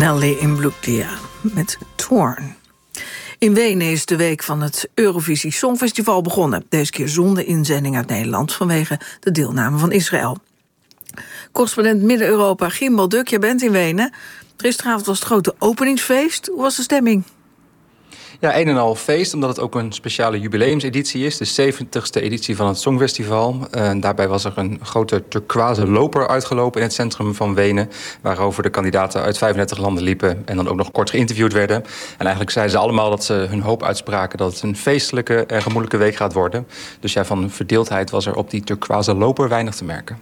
Nelly Imbruglia met Torn. In Wenen is de week van het Eurovisie Songfestival begonnen. Deze keer zonder inzending uit Nederland vanwege de deelname van Israël. Correspondent Midden-Europa Gimbal Duk, jij bent in Wenen. Gisteravond was het grote openingsfeest. Hoe was de stemming? Ja, een en al feest, omdat het ook een speciale jubileumseditie is. De 70ste editie van het Songfestival. Daarbij was er een grote turquoise loper uitgelopen in het centrum van Wenen, waarover de kandidaten uit 35 landen liepen en dan ook nog kort geïnterviewd werden. En eigenlijk zeiden ze allemaal dat ze hun hoop uitspraken dat het een feestelijke en gemoedelijke week gaat worden. Dus ja, van verdeeldheid was er op die turquoise loper weinig te merken.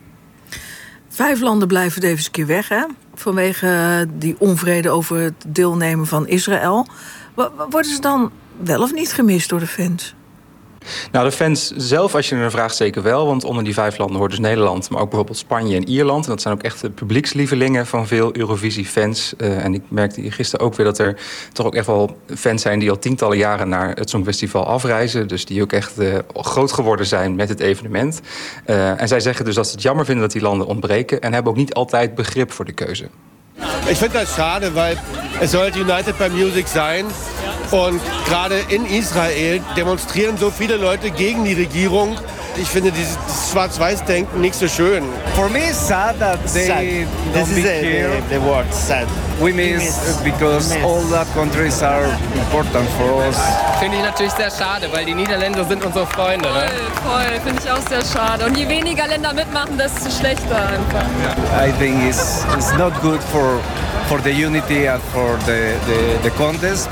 5 landen blijven deze keer weg, hè? Vanwege die onvrede over het deelnemen van Israël. Worden ze dan wel of niet gemist door de fans? Nou, de fans zelf, als je er vraagt, zeker wel. Want onder die 5 landen hoort dus Nederland, maar ook bijvoorbeeld Spanje en Ierland. En dat zijn ook echt de publiekslievelingen van veel Eurovisie-fans. En ik merkte gisteren ook weer dat er toch ook echt wel fans zijn die al tientallen jaren naar het Songfestival afreizen. Dus die ook echt groot geworden zijn met het evenement. En zij zeggen dus dat ze het jammer vinden dat die landen ontbreken en hebben ook niet altijd begrip voor de keuze. Ich finde das schade, weil es sollte United by Music sein. Und gerade in Israel demonstrieren so viele Leute gegen die Regierung. Ich finde dieses Schwarz-Weiß-Denken nicht so schön. For me, it's sad that they don't be here. The word sad. We miss because all the countries are important for us. Finde ich natürlich sehr schade, weil die Niederländer sind unsere Freunde. Ne? Voll, finde ich auch sehr schade. Und je weniger Länder mitmachen, desto schlechter einfach. I think it's not good for the unity and for the contest.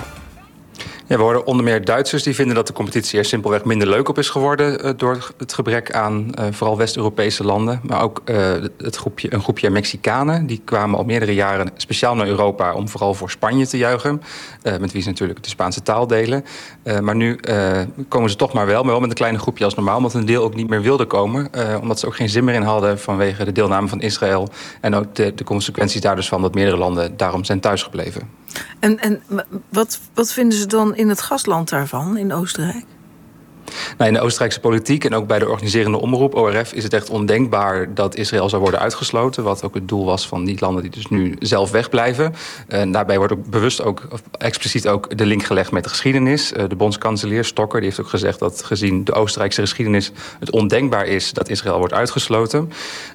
Ja, we hoorden onder meer Duitsers die vinden dat de competitie er simpelweg minder leuk op is geworden door het gebrek aan vooral West-Europese landen. Maar ook een groepje Mexicanen, die kwamen al meerdere jaren speciaal naar Europa om vooral voor Spanje te juichen. Met wie ze natuurlijk de Spaanse taal delen. Maar nu komen ze toch maar wel met een kleine groepje als normaal, omdat een deel ook niet meer wilde komen. Omdat ze ook geen zin meer in hadden vanwege de deelname van Israël. En ook de consequenties daar dus van dat meerdere landen daarom zijn thuisgebleven. En wat vinden ze dan in het gastland daarvan, in Oostenrijk? Nou, in de Oostenrijkse politiek en ook bij de organiserende omroep, ORF, is het echt ondenkbaar dat Israël zou worden uitgesloten. Wat ook het doel was van die landen die dus nu zelf wegblijven. Daarbij wordt ook bewust expliciet ook de link gelegd met de geschiedenis. De bondskanselier Stokker die heeft ook gezegd dat gezien de Oostenrijkse geschiedenis het ondenkbaar is dat Israël wordt uitgesloten.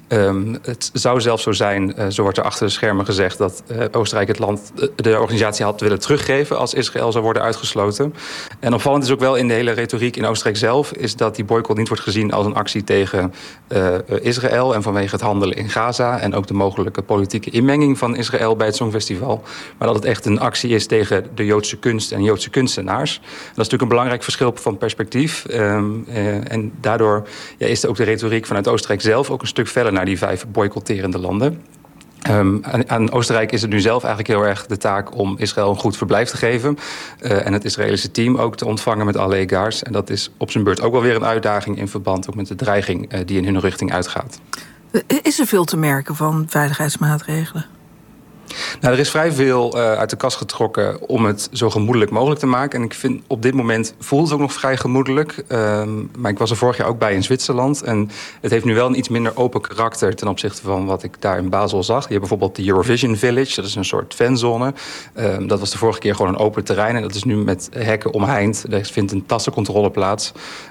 Het zou zelfs zo zijn, zo wordt er achter de schermen gezegd, dat Oostenrijk de organisatie had willen teruggeven als Israël zou worden uitgesloten. En opvallend is ook wel in de hele retoriek in Oostenrijk zelf is dat die boycott niet wordt gezien als een actie tegen Israël en vanwege het handelen in Gaza en ook de mogelijke politieke inmenging van Israël bij het Songfestival. Maar dat het echt een actie is tegen de Joodse kunst en Joodse kunstenaars. Dat is natuurlijk een belangrijk verschil van perspectief. En daardoor is ook de retoriek vanuit Oostenrijk zelf ook een stuk verder naar die 5 boycotterende landen. Aan Oostenrijk is het nu zelf eigenlijk heel erg de taak om Israël een goed verblijf te geven. En het Israëlische team ook te ontvangen met alle egaars. En dat is op zijn beurt ook wel weer een uitdaging in verband ook met de dreiging die in hun richting uitgaat. Is er veel te merken van veiligheidsmaatregelen? Nou, er is vrij veel uit de kast getrokken om het zo gemoedelijk mogelijk te maken. En ik vind op dit moment voelt het ook nog vrij gemoedelijk. Maar ik was er vorig jaar ook bij in Zwitserland. En het heeft nu wel een iets minder open karakter ten opzichte van wat ik daar in Basel zag. Je hebt bijvoorbeeld de Eurovision Village, dat is een soort fanzone. Dat was de vorige keer gewoon een open terrein. En dat is nu met hekken omheind. Er vindt een tassencontrole plaats.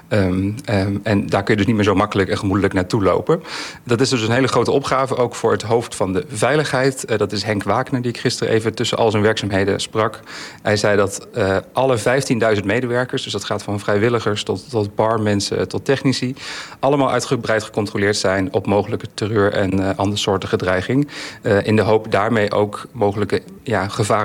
En daar kun je dus niet meer zo makkelijk en gemoedelijk naartoe lopen. Dat is dus een hele grote opgave, ook voor het hoofd van de veiligheid. Dat is Henk Wagner, die ik gisteren even tussen al zijn werkzaamheden sprak. Hij zei dat alle 15.000 medewerkers, dus dat gaat van vrijwilligers tot barmensen, tot technici, allemaal uitgebreid gecontroleerd zijn op mogelijke terreur en andersoortige dreiging. In de hoop daarmee ook mogelijke gevaren